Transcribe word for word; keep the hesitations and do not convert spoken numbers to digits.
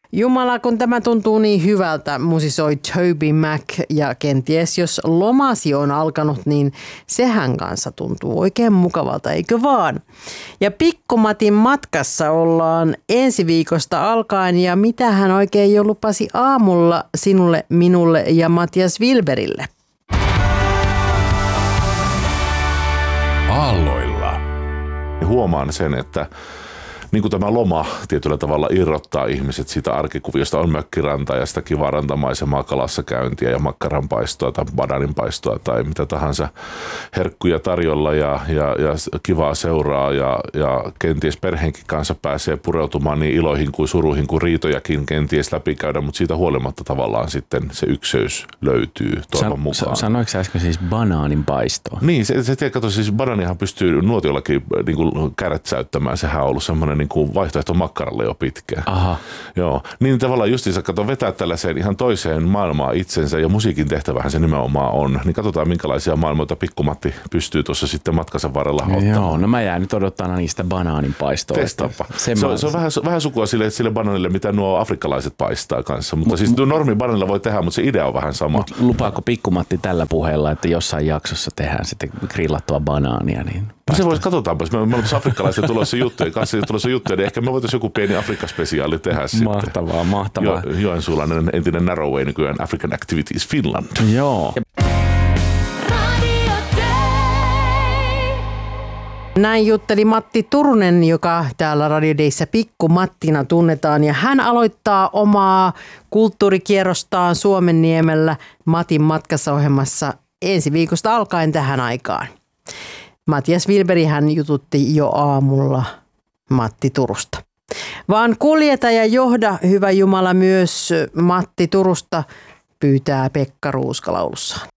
Jumala, kun tämä tuntuu niin hyvältä, musisoi Toby Mac, ja kenties jos lomasi on alkanut, niin sehän kanssa tuntuu oikein mukavalta, eikö vaan? Ja Pikkumatin matkassa ollaan ensi viikosta alkaen, ja mitä hän oikein jo lupasi aamulla sinulle, minulle ja Matias Wilberille? Aalloilla. Huomaan sen, että niin kuin tämä loma tietyllä tavalla irrottaa ihmiset siitä arkikuviosta, on mökkiranta ja sitä kivaa rantamaisemaa, kalassa käyntiä ja makkaranpaistoa tai bananinpaistoa tai mitä tahansa herkkuja tarjolla ja, ja, ja kivaa seuraa ja, ja kenties perheenkin kanssa pääsee pureutumaan niin iloihin kuin suruihin kuin riitojakin kenties läpikäydä, mutta siitä huolimatta tavallaan sitten se ykseys löytyy toivon San, mukaan. Sanoiko sä äsken siis banaaninpaistoa? Niin, se, se tiedä, kato, siis banaanihan pystyy nuotiollakin niin kuin kärtsäyttämään, sehän on ollut semmoinen niin kuin vaihtoehto makkaralle jo pitkään. Aha. Joo. Niin tavallaan justiinsa kato vetää tällaiseen ihan toiseen maailmaan itsensä ja musiikin tehtävähän se nimenomaan on. Niin katsotaan minkälaisia maailmoita Pikkumatti pystyy tuossa sitten matkansa varrella ottamaan. Joo, no mä jään nyt odottamaan niistä banaaninpaistoa. Testaappa. Se, se, on, se on vähän, vähän sukua sille, sille banaanille, mitä nuo afrikkalaiset paistaa kanssa. Mutta mut, siis tuo normi banaanilla voi tehdä, mutta se idea on vähän sama. Mut lupaako Pikkumatti tällä puheella, että jossain jaksossa tehdään sitten grillattua banaania, niin se voisi, katsotaanpa. Me olemme afrikkalaisia tulossa juttuja, kanssa tulossa juttuja, niin ehkä me voitaisiin joku pieni Afrikka-spesiaali tehdä mahtavaa, sitten. Mahtavaa, mahtavaa. Jo, Joensuulainen entinen Narrowway, nykyään African Activities Finland. Joo. Näin jutteli Matti Turunen, joka täällä Radio Dayssä Pikkumattina tunnetaan, ja hän aloittaa omaa kulttuurikierrostaan Suomenniemellä Matin matkassa -ohjelmassa ensi viikosta alkaen tähän aikaan. Matias Wilberi hän jututti jo aamulla Matti Turusta. Vaan kuljeta ja johda, hyvä Jumala, myös Matti Turusta, pyytää Pekka Ruuska laulussaan.